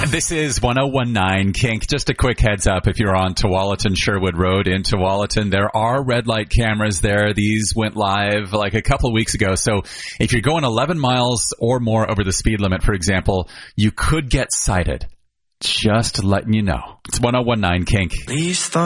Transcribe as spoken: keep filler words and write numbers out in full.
This is one oh one nine Kink. Just a quick heads up, if you're on Tualatin Sherwood Road in Tualatin, there are red light cameras there. These went live like a couple of weeks ago. So if you're going eleven miles or more over the speed limit, for example, you could get cited. Just letting you know. It's one oh one nine Kink. Please